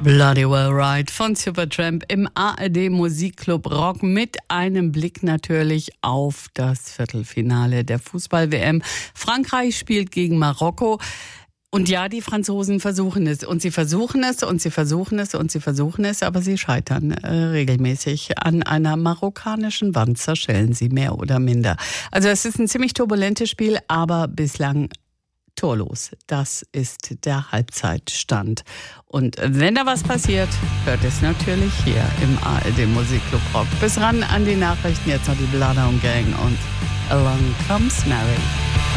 Bloody Well Right von Supertramp im ARD Musikclub Rock mit einem Blick natürlich auf das Viertelfinale der Fußball-WM. Frankreich spielt gegen Marokko. Und ja, die Franzosen versuchen es. Und sie versuchen es und sie versuchen es und sie versuchen es, aber sie scheitern regelmäßig. An einer marokkanischen Wand zerschellen sie mehr oder minder. Also es ist ein ziemlich turbulentes Spiel, aber bislang torlos. Das ist der Halbzeitstand. Und wenn da was passiert, hört es natürlich hier im ARD Musikclub Rock. Bis ran an die Nachrichten, jetzt noch die Bloodhound Gang und Along Comes Mary.